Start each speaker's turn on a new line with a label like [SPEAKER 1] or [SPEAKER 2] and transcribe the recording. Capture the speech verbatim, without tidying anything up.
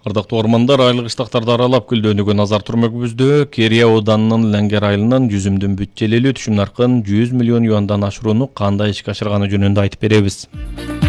[SPEAKER 1] Ардактуу ормандар айлык иштактарды аралап гүлдөнүүгө назар турмөкүбүздө. Керия ауданынын Леңгер айылынын жүзүмдүн бүт желели түшүм наркын жүз миллион юандан ашырууну кандай ишке ашырганы жөнүндө айтып беребиз.